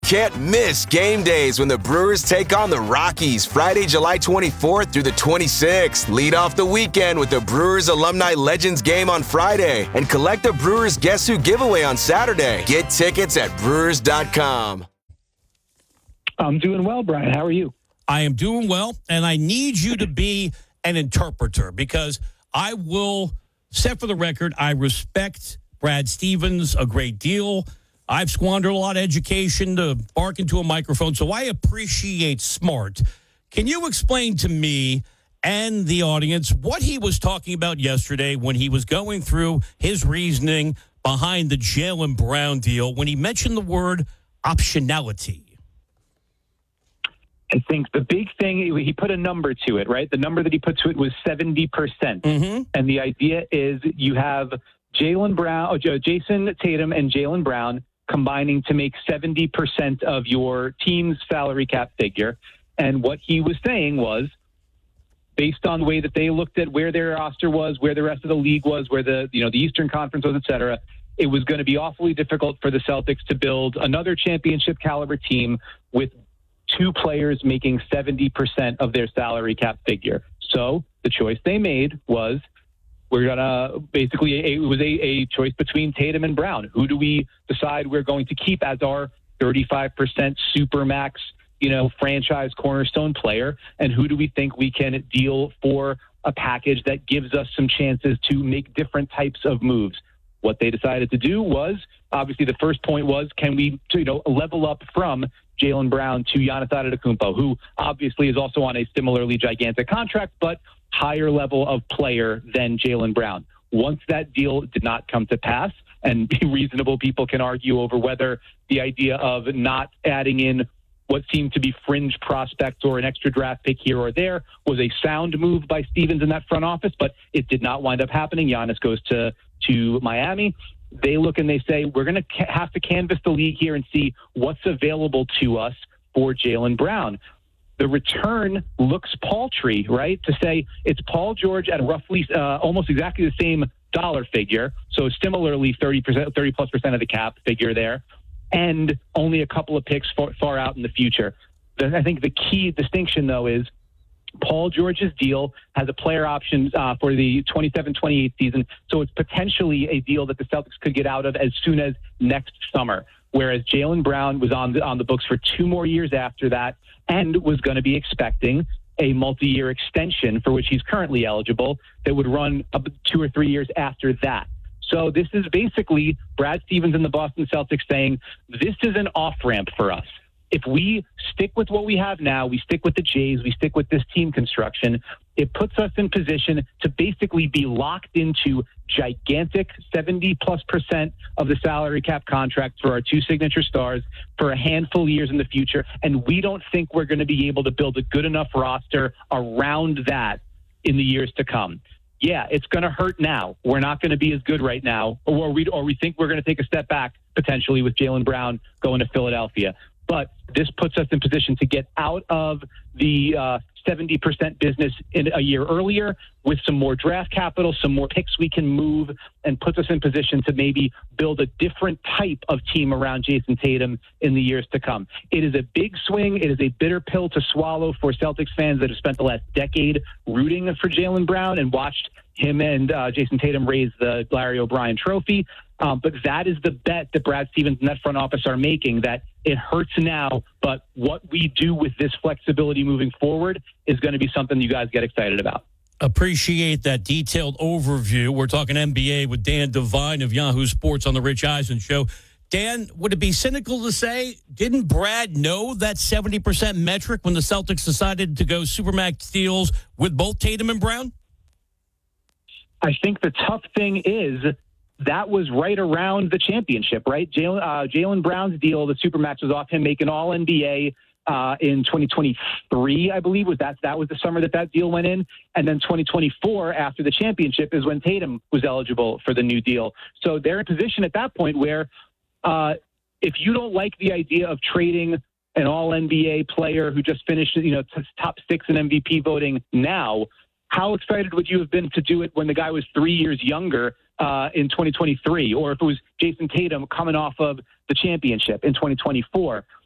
Can't miss game days when the Brewers take on the Rockies Friday, July 24th through the 26th. Lead off the weekend with the Brewers Alumni Legends game on Friday and collect the Brewers Guess Who giveaway on Saturday. Get tickets at Brewers.com. I'm doing well, Brian. How are you? I am doing well, and I need you to be an interpreter because I will set for the record, I respect Brad Stevens a great deal. I've squandered a lot of education to bark into a microphone, so I appreciate smart. Can you explain to me and the audience what he was talking about yesterday when he was going through his reasoning behind the Jaylen Brown deal when he mentioned the word optionality? I think the big thing, he put a number to it, right? The number that he put to it was 70%. Mm-hmm. And the idea is you have Jason Tatum and Jaylen Brown combining to make 70% of your team's salary cap figure. And what he was saying was, based on the way that they looked at where their roster was, where the rest of the league was, where the Eastern Conference was, et cetera, it was going to be awfully difficult for the Celtics to build another championship caliber team with two players making 70% of their salary cap figure. So the choice they made was, we're going to basically, it was a choice between Tatum and Brown. Who do we decide we're going to keep as our 35% supermax, franchise cornerstone player? And who do we think we can deal for a package that gives us some chances to make different types of moves? What they decided to do was, obviously the first point was, can we, level up from Jaylen Brown to Giannis Antetokounmpo, who obviously is also on a similarly gigantic contract, but higher level of player than Jaylen Brown. Once that deal did not come to pass, and reasonable people can argue over whether the idea of not adding in what seemed to be fringe prospects or an extra draft pick here or there was a sound move by Stevens in that front office, but it did not wind up happening. Giannis goes to Miami. They look and they say, we're going to have to canvass the league here and see what's available to us for Jaylen Brown. The return looks paltry, right? To say it's Paul George at roughly almost exactly the same dollar figure, so similarly 30+% of the cap figure there, and only a couple of picks far out in the future. I think the key distinction, though, is Paul George's deal has a player option for the 27-28 season, so it's potentially a deal that the Celtics could get out of as soon as next summer, whereas Jaylen Brown was on the books for 2 more years after that and was going to be expecting a multi-year extension for which he's currently eligible that would run up 2 or 3 years after that. So this is basically Brad Stevens and the Boston Celtics saying, this is an off-ramp for us. If we stick with what we have now, we stick with the Jays, we stick with this team construction, it puts us in position to basically be locked into gigantic 70+% of the salary cap contract for our 2 signature stars for a handful of years in the future. And we don't think we're going to be able to build a good enough roster around that in the years to come. Yeah, it's going to hurt now. We're not going to be as good right now, or we think we're going to take a step back potentially with Jaylen Brown going to Philadelphia. But this puts us in position to get out of the 70% business in a year earlier with some more draft capital, some more picks we can move, and puts us in position to maybe build a different type of team around Jason Tatum in the years to come. It is a big swing. It is a bitter pill to swallow for Celtics fans that have spent the last decade rooting for Jaylen Brown and watched him and Jason Tatum raise the Larry O'Brien trophy. But that is the bet that Brad Stevens and that front office are making, that it hurts now, but what we do with this flexibility moving forward is going to be something you guys get excited about. Appreciate that detailed overview. We're talking NBA with Dan Devine of Yahoo Sports on the Rich Eisen Show. Dan, would it be cynical to say, didn't Brad know that 70% metric when the Celtics decided to go Supermax deals with both Tatum and Brown? I think the tough thing is that was right around the championship, right? Jaylen Brown's deal, the Supermax, was off him making All-NBA in 2023, I believe. That was the summer that deal went in. And then 2024, after the championship, is when Tatum was eligible for the new deal. So they're in a position at that point where if you don't like the idea of trading an All-NBA player who just finished, top 6 in MVP voting now, how excited would you have been to do it when the guy was 3 years younger in 2023, or if it was Jason Tatum coming off of the championship in 2024?